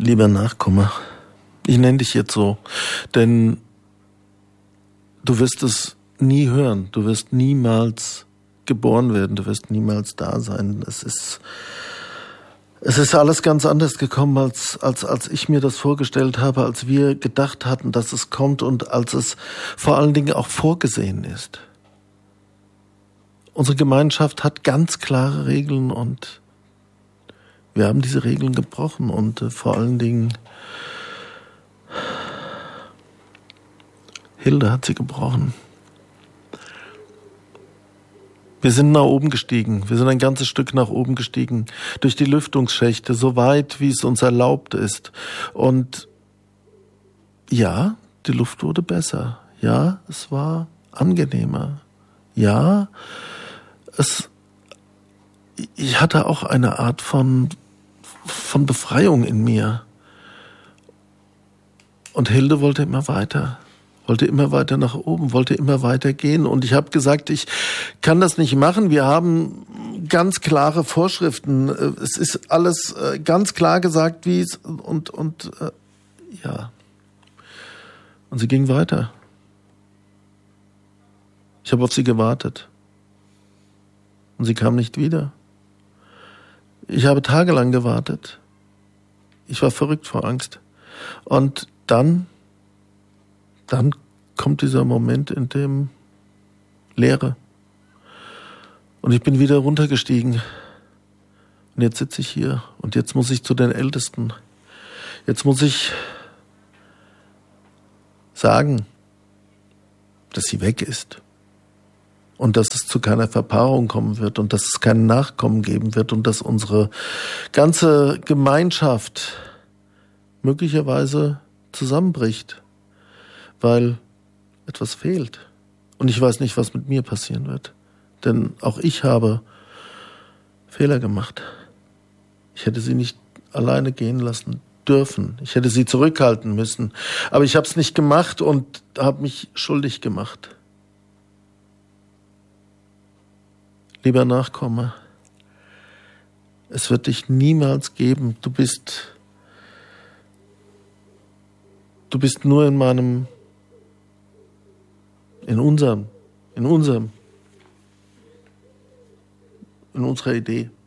Lieber Nachkomme, ich nenne dich jetzt so, denn du wirst es nie hören, du wirst niemals geboren werden, du wirst niemals da sein. Es ist alles ganz anders gekommen, als ich mir das vorgestellt habe, als wir gedacht hatten, dass es kommt und als es vor allen Dingen auch vorgesehen ist. Unsere Gemeinschaft hat ganz klare Regeln und wir haben diese Regeln gebrochen und vor allen Dingen Hilde hat sie gebrochen. Wir sind nach oben gestiegen. Wir sind ein ganzes Stück nach oben gestiegen. Durch die Lüftungsschächte, so weit, wie es uns erlaubt ist. Und ja, die Luft wurde besser. Ja, es war angenehmer. Ja, ich hatte auch eine Art von Befreiung in mir. Und Hilde wollte immer weiter nach oben, wollte immer weiter gehen. Und ich habe gesagt, ich kann das nicht machen. Wir haben ganz klare Vorschriften. Es ist alles ganz klar gesagt, wie es ja. Und sie ging weiter. Ich habe auf sie gewartet. Und sie kam nicht wieder. Ich habe tagelang gewartet. Ich war verrückt vor Angst. Und dann kommt dieser Moment, in dem Leere. Und ich bin wieder runtergestiegen. Und jetzt sitze ich hier. Und jetzt muss ich zu den Ältesten. Jetzt muss ich sagen, dass sie weg ist. Und dass es zu keiner Verpaarung kommen wird. Und dass es keinen Nachkommen geben wird. Und dass unsere ganze Gemeinschaft möglicherweise zusammenbricht. Weil etwas fehlt. Und ich weiß nicht, was mit mir passieren wird. Denn auch ich habe Fehler gemacht. Ich hätte sie nicht alleine gehen lassen dürfen. Ich hätte sie zurückhalten müssen. Aber ich habe es nicht gemacht und habe mich schuldig gemacht. Lieber Nachkomme, es wird dich niemals geben. Du bist nur in unserer Idee.